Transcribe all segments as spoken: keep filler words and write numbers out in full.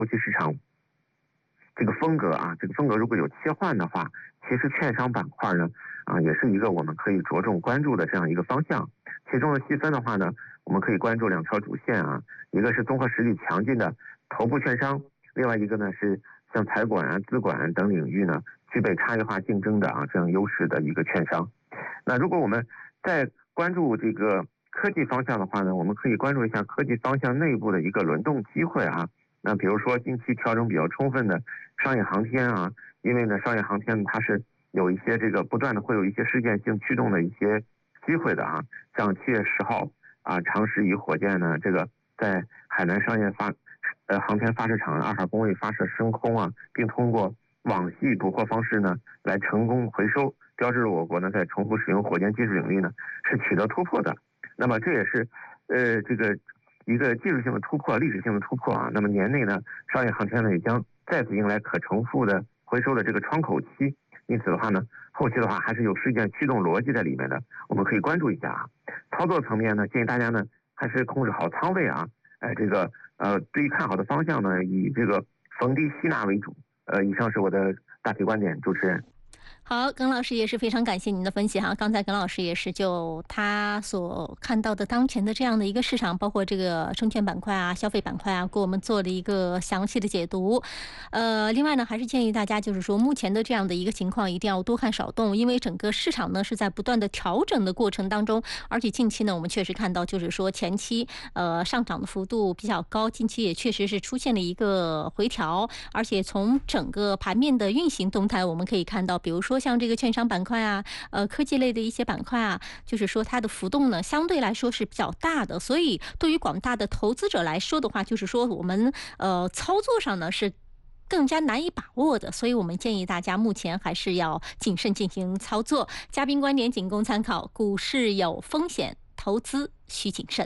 后期市场这个风格啊，这个风格如果有切换的话，其实券商板块呢，啊，也是一个我们可以着重关注的这样一个方向。其中的细分的话呢，我们可以关注两条主线啊，一个是综合实力强劲的头部券商，另外一个呢是像财管啊、资管等领域呢具备差异化竞争的啊这样优势的一个券商。那如果我们在关注这个科技方向的话呢，我们可以关注一下科技方向内部的一个轮动机会啊。那比如说近期调整比较充分的商业航天啊，因为呢商业航天它是有一些这个不断的会有一些事件性驱动的一些机会的啊，像七月十号啊，长实以火箭呢这个在海南商业发呃航天发射场二号工位发射升空啊，并通过网系捕获方式呢来成功回收，标志着我国呢在重复使用火箭技术领域呢是取得突破的。那么这也是呃这个一个技术性的突破，历史性的突破啊。那么年内呢，商业航天呢也将再次迎来可重复的回收的这个窗口期。因此的话呢，后期的话还是有事件驱动逻辑在里面的，我们可以关注一下啊。操作层面呢，建议大家呢还是控制好仓位啊。哎，这个呃，对于看好的方向呢，以这个逢低吸纳为主。呃，以上是我的大体观点，主持人。 好，耿老师也是非常感谢您的分析哈。刚才耿老师也是就他所看到的当前的这样的一个市场，包括这个证券板块啊、消费板块啊，给我们做了一个详细的解读。呃，另外呢，还是建议大家就是说，目前的这样的一个情况一定要多看少动，因为整个市场呢是在不断的调整的过程当中，而且近期呢，我们确实看到就是说前期呃上涨的幅度比较高，近期也确实是出现了一个回调，而且从整个盘面的运行动态，我们可以看到，比如说像这个券商板块啊，呃，科技类的一些板块啊，就是说它的浮动呢，相对来说是比较大的，所以对于广大的投资者来说的话，就是说我们呃操作上呢是更加难以把握的，所以我们建议大家目前还是要谨慎进行操作。嘉宾观点仅供参考，股市有风险，投资需谨慎。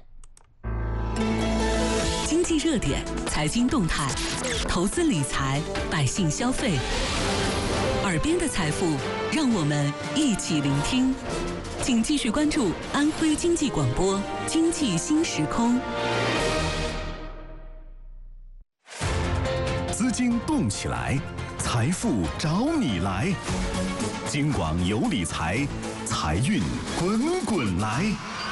经济热点、财经动态、投资理财、百姓消费。耳边的财富，让我们一起聆听。请继续关注安徽经济广播《经济新时空》。 资金动起来，财富找你来。京广有理财，财运滚滚来。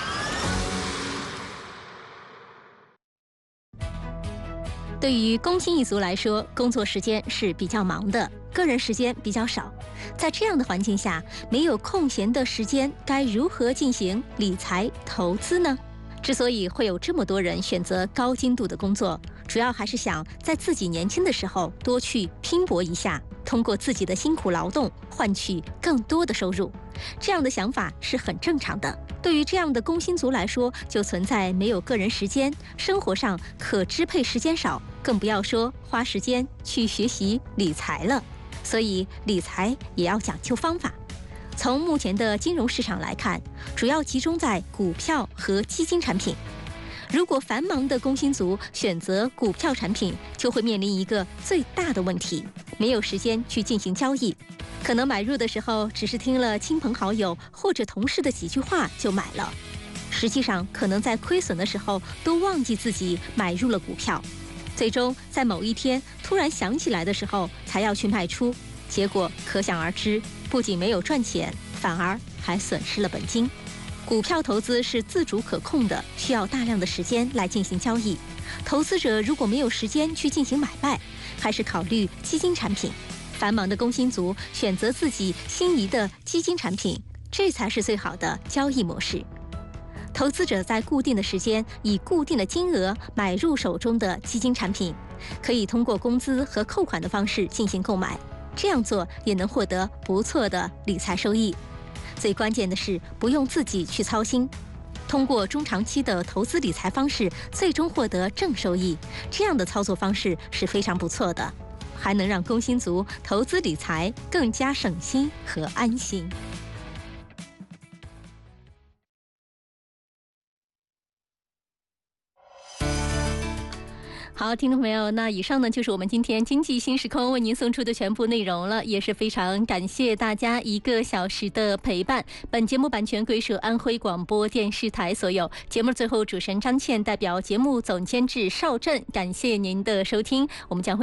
对于工薪一族来说，工作时间是比较忙的，个人时间比较少。在这样的环境下，没有空闲的时间，该如何进行理财投资呢？之所以会有这么多人选择高精度的工作，主要还是想在自己年轻的时候多去拼搏一下，通过自己的辛苦劳动换取更多的收入。这样的想法是很正常的。对于这样的工薪族来说，就存在没有个人时间，生活上可支配时间少，更不要说花时间去学习理财了。所以理财也要讲究方法。从目前的金融市场来看，主要集中在股票和基金产品。如果繁忙的工薪族选择股票产品，就会面临一个最大的问题，没有时间去进行交易。可能买入的时候只是听了亲朋好友或者同事的几句话就买了，实际上可能在亏损的时候都忘记自己买入了股票，最终在某一天突然想起来的时候才要去卖出，结果可想而知，不仅没有赚钱，反而还损失了本金。股票投资是自主可控的，需要大量的时间来进行交易。投资者如果没有时间去进行买卖，还是考虑基金产品。繁忙的工薪族选择自己心仪的基金产品，这才是最好的交易模式。投资者在固定的时间以固定的金额买入手中的基金产品，可以通过工资和扣款的方式进行购买，这样做也能获得不错的理财收益。最关键的是不用自己去操心，通过中长期的投资理财方式最终获得正收益，这样的操作方式是非常不错的，还能让工薪族投资理财更加省心和安心。好， 好，听众朋友，那以上呢就是我们今天经济新时空为您送出的全部内容了，也是非常感谢大家一个小时的陪伴。本节目版权归属安徽广播电视台所有。节目最后，主持人张倩代表节目总监制邵振，感谢您的收听，我们将会。